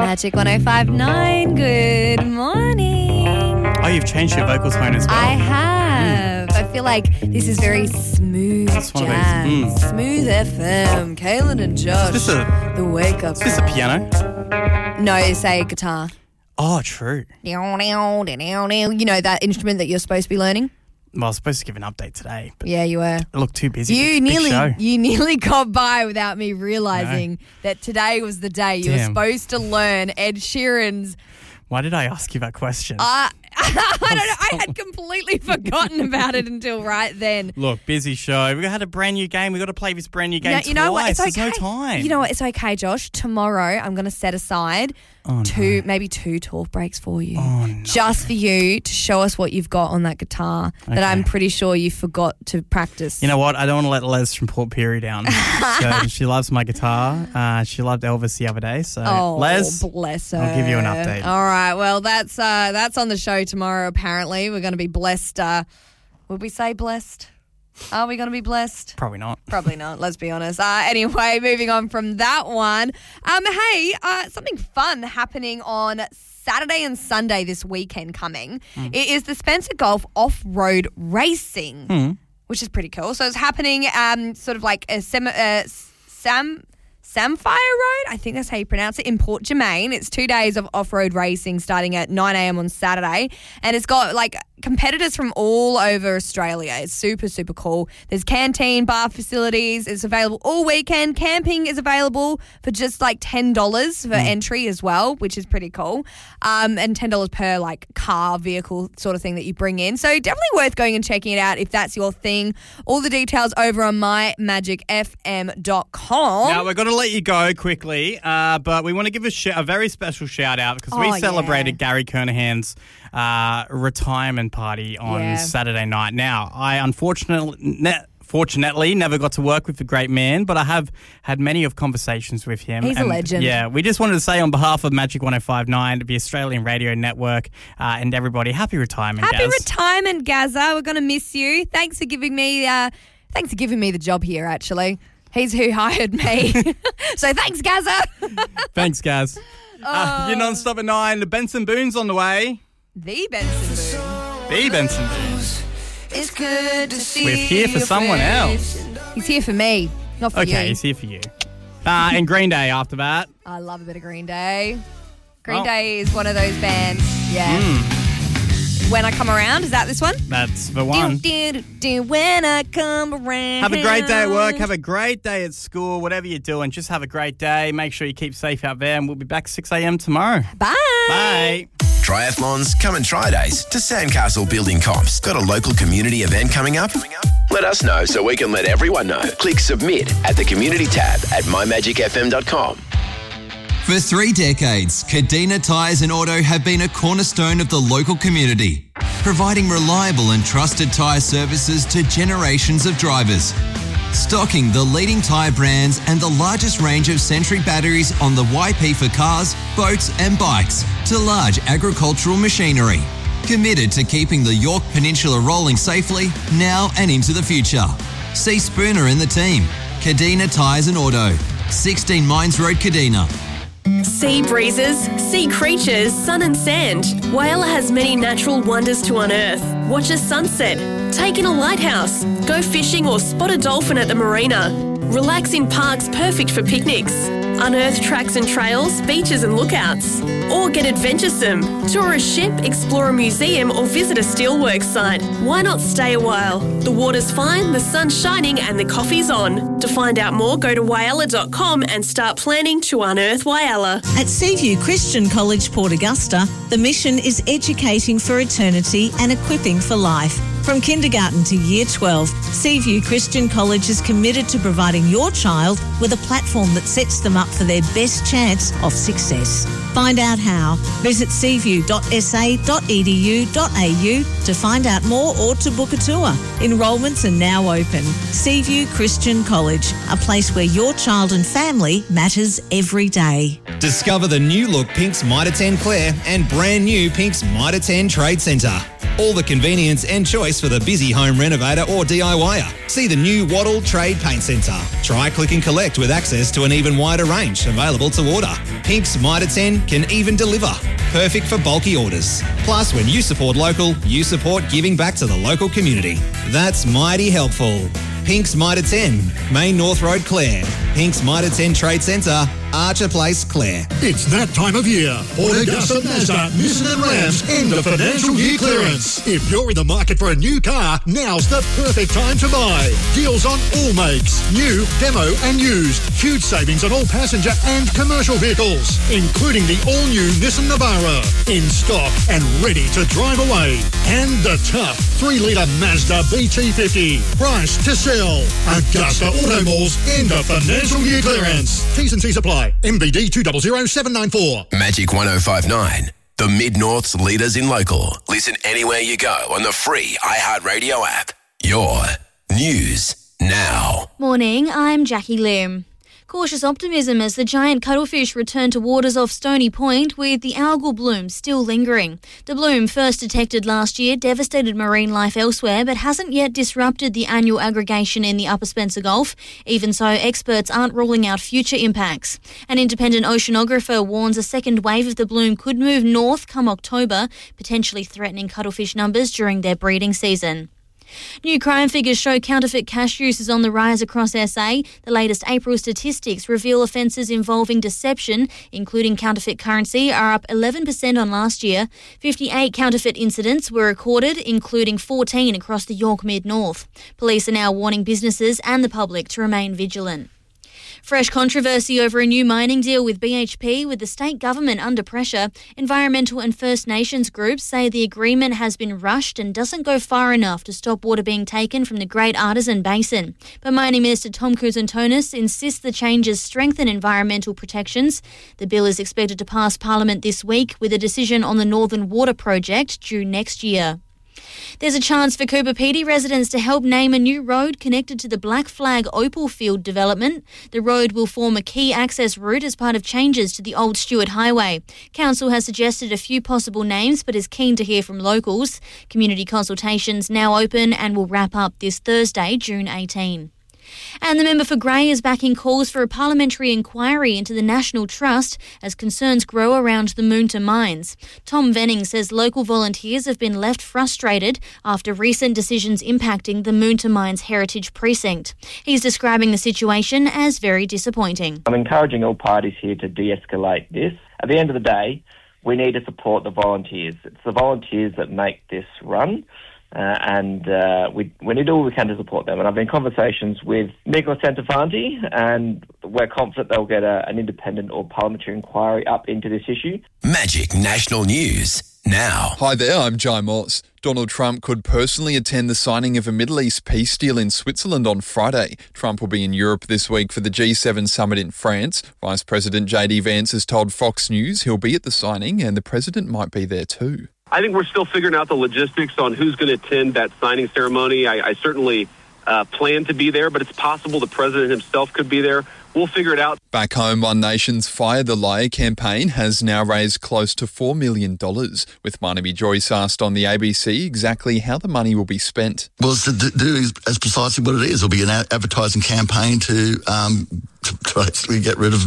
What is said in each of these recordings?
Magic 105.9. Good morning. Oh, you've changed your vocal tone as well. I have. I feel like this is very smooth jazz. Smooth FM. Kaylin and Josh. Is this the wake up. Is this a piano? No, it's a guitar. Oh, true. You know that instrument that you're supposed to be learning? Well, I was supposed to give an update today, but yeah, you were. I looked too busy. You nearly got by without me realising that today was the day you were supposed to learn Ed Sheeran's. Why did I ask you that question? I don't know. I had completely forgotten about it until right then. Look, busy show. We had a brand new game. We got to play this brand new game twice. You know what? It's okay. There's no time. You know what? It's okay, Josh. Tomorrow I'm going to set aside maybe two talk breaks for you. Oh, no. Just for you to show us what you've got on that guitar that I'm pretty sure you forgot to practice. You know what? I don't want to let Les from Port Pirie down. So she loves my guitar. She loved Elvis the other day. So Les, bless her. I'll give you an update. All right. Well, that's on the show tomorrow. Apparently, we're going to be blessed. Would we say blessed? Are we going to be blessed? Probably not. Probably not, let's be honest. Anyway, moving on from that one. Hey, something fun happening on Saturday and Sunday this weekend coming. It is the Spencer Golf Off-Road Racing, which is pretty cool. So it's happening sort of like a Samphire Road, I think that's how you pronounce it, in Port Germain. It's 2 days of off-road racing starting at 9 a.m. on Saturday. And it's got like competitors from all over Australia. It's super, super cool. There's canteen, bar facilities. It's available all weekend. Camping is available for just like $10 for entry as well, which is pretty cool. And $10 per like car, vehicle sort of thing that you bring in. So definitely worth going and checking it out if that's your thing. All the details over on mymagicfm.com. Now, we're going to let you go quickly, but we want to give a very special shout out because we celebrated Gary Kernahan's retirement party on Saturday night. Now, I unfortunately never got to work with the great man, but I have had many of conversations with him. He's a legend. Yeah, we just wanted to say on behalf of Magic 105.9, the Australian Radio Network, and everybody, happy retirement, Gaz. Happy retirement, Gazza. We're going to miss you. Thanks for giving me the job here, actually. He's who hired me. So thanks, Gazza. Thanks, Gaz. You're non-stop at 9. The Benson Boone's on the way. The Benson Boone. It's good to see We're here for someone else. He's here for me, not for you. Okay, he's here for you. And Green Day after that. I love a bit of Green Day. Green Day is one of those bands. Yeah. When I Come Around, is that this one? That's the one. When I come around. Have a great day at work. Have a great day at school. Whatever you're doing, just have a great day. Make sure you keep safe out there, and we'll be back 6 a.m. tomorrow. Bye. Bye. Triathlons, come and try days to Sandcastle Building Comps. Got a local community event coming up? Let us know so we can let everyone know. Click submit at the community tab at mymagicfm.com. For 3 decades, Kadina Tyres and Auto have been a cornerstone of the local community, providing reliable and trusted tyre services to generations of drivers. Stocking the leading tyre brands and the largest range of Century batteries on the YP for cars, boats and bikes to large agricultural machinery. Committed to keeping the Yorke Peninsula rolling safely now and into the future. See Spooner and the team. Kadina Tyres and Auto, 16 Mines Road, Kadina. Sea breezes, sea creatures, sun and sand. Whyalla has many natural wonders to unearth. Watch a sunset, take in a lighthouse, go fishing or spot a dolphin at the marina. Relax in parks perfect for picnics. Unearth tracks and trails, beaches and lookouts. Or get adventuresome. Tour a ship, explore a museum or visit a steelworks site. Why not stay a while? The water's fine, the sun's shining and the coffee's on. To find out more, go to whyalla.com and start planning to unearth Whyalla. At Seaview Christian College, Port Augusta, the mission is educating for eternity and equipping for life. From kindergarten to year 12, Seaview Christian College is committed to providing your child with a platform that sets them up for their best chance of success. Find out how. Visit seaview.sa.edu.au to find out more or to book a tour. Enrolments are now open. Seaview Christian College, a place where your child and family matters every day. Discover the new look Pink's Mitre 10 Clare and brand new Pink's Mitre 10 Trade Centre. All the convenience and choice for the busy home renovator or DIYer. See the new Waddle Trade Paint Centre. Try click and collect with access to an even wider range available to order. Pink's Mitre 10 can even deliver. Perfect for bulky orders. Plus, when you support local, you support giving back to the local community. That's mighty helpful. Pink's Mitre 10, Main North Road, Clare. Pink's Mitre 10 Trade Centre, Archer Place, Clare. It's that time of year. Ford, Augusta, Mazda, Nissan and Rams end of financial year clearance. If you're in the market for a new car, now's the perfect time to buy. Deals on all makes, new, demo and used. Huge savings on all passenger and commercial vehicles, including the all-new Nissan Navara. In stock and ready to drive away. And the tough 3-litre Mazda BT50. Price to sell. Augusta Auto Malls end of financial year clearance. T's and C's apply. MBD 200794. Magic 105.9. The Mid-North's leaders in local. Listen anywhere you go on the free iHeartRadio app. Your news now. Morning, I'm Jackie Lim. Cautious optimism as the giant cuttlefish return to waters off Stony Point with the algal bloom still lingering. The bloom, first detected last year, devastated marine life elsewhere but hasn't yet disrupted the annual aggregation in the Upper Spencer Gulf. Even so, experts aren't ruling out future impacts. An independent oceanographer warns a second wave of the bloom could move north come October, potentially threatening cuttlefish numbers during their breeding season. New crime figures show counterfeit cash use is on the rise across SA. The latest April statistics reveal offences involving deception, including counterfeit currency, are up 11% on last year. 58 counterfeit incidents were recorded, including 14 across the York Mid-North. Police are now warning businesses and the public to remain vigilant. Fresh controversy over a new mining deal with BHP, with the state government under pressure. Environmental and First Nations groups say the agreement has been rushed and doesn't go far enough to stop water being taken from the Great Artisan Basin. But Mining Minister Tom Koutsantonis insists the changes strengthen environmental protections. The bill is expected to pass Parliament this week, with a decision on the Northern Water Project due next year. There's a chance for Coober Pedy residents to help name a new road connected to the Black Flag Opal Field development. The road will form a key access route as part of changes to the Old Stewart Highway. Council has suggested a few possible names but is keen to hear from locals. Community consultations now open and will wrap up this Thursday, June 18. And the member for Grey is backing calls for a parliamentary inquiry into the National Trust as concerns grow around the Moonta mines. Tom Venning says local volunteers have been left frustrated after recent decisions impacting the Moonta Mines Heritage Precinct. He's describing the situation as very disappointing. I'm encouraging all parties here to de-escalate this. At the end of the day, we need to support the volunteers. It's the volunteers that make this run. And we need to do all we can to support them. And I've been in conversations with Nicola Santafanti, and we're confident they'll get an independent or parliamentary inquiry up into this issue. Magic National News now. Hi there, I'm Jai Moss. Donald Trump could personally attend the signing of a Middle East peace deal in Switzerland on Friday. Trump will be in Europe this week for the G7 summit in France. Vice President JD Vance has told Fox News he'll be at the signing and the president might be there too. I think we're still figuring out the logistics on who's going to attend that signing ceremony. I certainly plan to be there, but it's possible the president himself could be there. We'll figure it out. Back home, One Nation's Fire the Liar campaign has now raised close to $4 million. With Barnaby Joyce asked on the ABC exactly how the money will be spent. Well, it's to do as precisely what it is. It'll be an advertising campaign to basically get rid of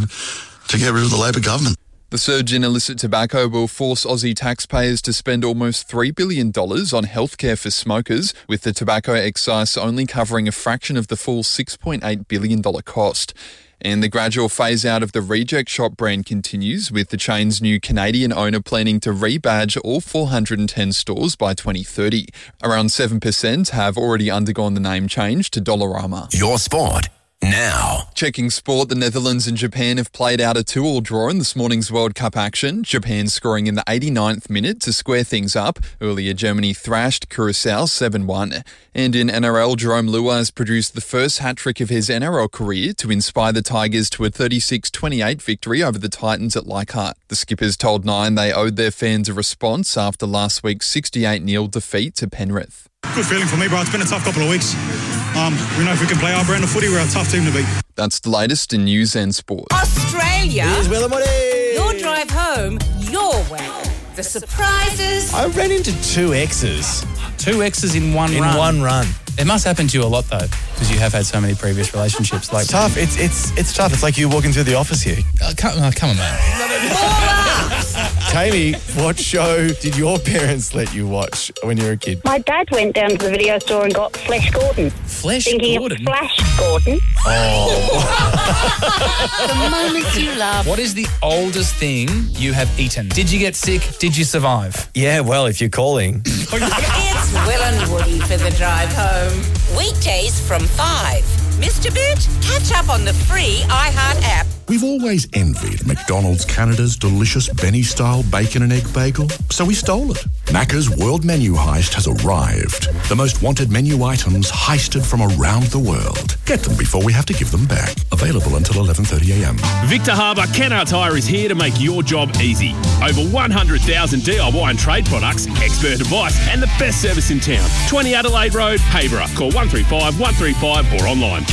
the Labor government. The surge in illicit tobacco will force Aussie taxpayers to spend almost $3 billion on healthcare for smokers, with the tobacco excise only covering a fraction of the full $6.8 billion cost. And the gradual phase-out of the Reject Shop brand continues, with the chain's new Canadian owner planning to rebadge all 410 stores by 2030. Around 7% have already undergone the name change to Dollarama. Your sport now. Checking sport, the Netherlands and Japan have played out a 2-2 draw in this morning's World Cup action. Japan scoring in the 89th minute to square things up. Earlier, Germany thrashed Curaçao 7-1. And in NRL, Jerome Lua has produced the first hat-trick of his NRL career to inspire the Tigers to a 36-28 victory over the Titans at Leichhardt. The Skippers told Nine they owed their fans a response after last week's 68-0 defeat to Penrith. Good feeling for me, bro. It's been a tough couple of weeks. We know if we can play our brand of footy, we're a tough team to beat. That's the latest in news and sport. Australia. Here's Willa Moody. Your drive home, your way. The surprises. I ran into 2 exes. 2 exes in one run? In one run. It must happen to you a lot, though, because you have had so many previous relationships. It's tough. It's tough. It's like you walking through the office here. Come on, man. Tammy, what show did your parents let you watch when you were a kid? My dad went down to the video store and got Flash Gordon. Flash Thinking Gordon? of Flash Gordon. The moments you love. What is the oldest thing you have eaten? Did you get sick? Did you survive? Yeah, well, if you're calling. It's Will and Woody for the drive home. Weekdays from 5. Mr. Bit, catch up on the free iHeart app. We've always envied McDonald's Canada's delicious Benny-style bacon and egg bagel, so we stole it. Macca's World Menu Heist has arrived. The most wanted menu items heisted from around the world. Get them before we have to give them back. Available until 11:30am. Victor Harbour Kennard Tire is here to make your job easy. Over 100,000 DIY and trade products, expert advice and the best service in town. 20 Adelaide Road, Hayborough. Call 135 135 or online.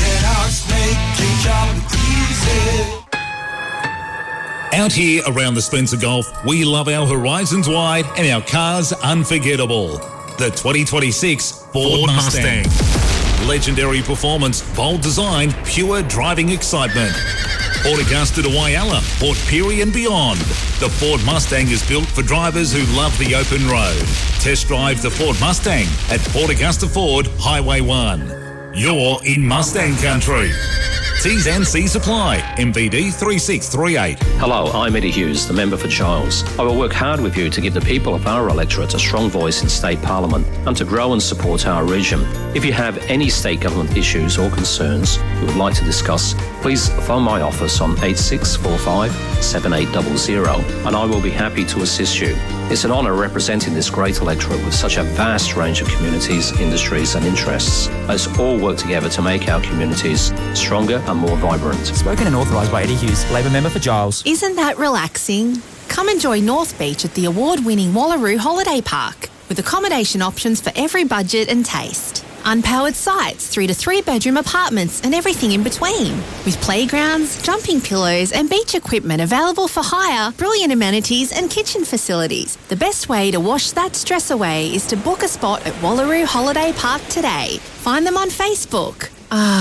Out here around the Spencer Gulf, we love our horizons wide and our cars unforgettable. The 2026 Ford Mustang. Legendary performance, bold design, pure driving excitement. Port Augusta to Whyalla, Port Pirie and beyond. The Ford Mustang is built for drivers who love the open road. Test drive the Ford Mustang at Port Augusta Ford, Highway 1. You're in Mustang country. T's and C's apply. MVD 3638. Hello, I'm Eddie Hughes, the member for Giles. I will work hard with you to give the people of our electorate a strong voice in state parliament and to grow and support our region. If you have any state government issues or concerns you would like to discuss, please phone my office on 8645 7800 and I will be happy to assist you. It's an honour representing this great electorate with such a vast range of communities, industries and interests. Let's all work together to make our communities stronger and more vibrant. Spoken and authorised by Eddie Hughes, Labor member for Giles. Isn't that relaxing? Come enjoy North Beach at the award-winning Wallaroo Holiday Park with accommodation options for every budget and taste. Unpowered sites, 3 to 3 bedroom apartments and everything in between. With playgrounds, jumping pillows and beach equipment available for hire, brilliant amenities and kitchen facilities. The best way to wash that stress away is to book a spot at Wallaroo Holiday Park today. Find them on Facebook.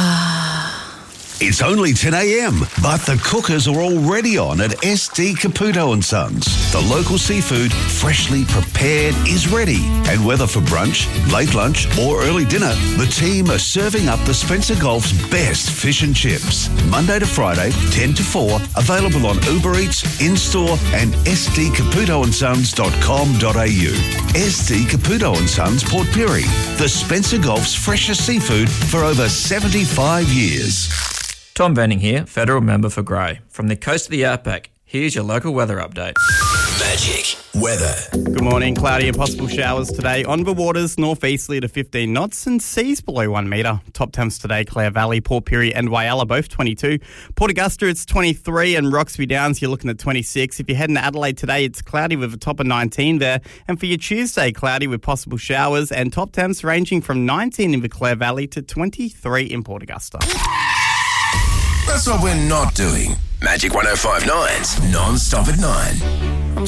It's only 10 a.m, but the cookers are already on at SD Caputo & Sons. The local seafood, freshly prepared, is ready. And whether for brunch, late lunch or early dinner, the team are serving up the Spencer Gulf's best fish and chips. Monday to Friday, 10 to 4, available on Uber Eats, in-store and sdcaputoandsons.com.au. SD Caputo & Sons, Port Pirie. The Spencer Gulf's freshest seafood for over 75 years. Tom Venning here, Federal Member for Grey. From the coast of the outback, here's your local weather update. Magic weather. Good morning. Cloudy and possible showers today. On the waters, northeasterly to 15 knots and seas below 1 metre. Top temps today, Clare Valley, Port Pirie and Whyalla, both 22. Port Augusta, it's 23 and Roxby Downs, you're looking at 26. If you're heading to Adelaide today, it's cloudy with a top of 19 there. And for your Tuesday, cloudy with possible showers and top temps ranging from 19 in the Clare Valley to 23 in Port Augusta. That's what we're not doing. Magic 105.9's Non-Stop at 9.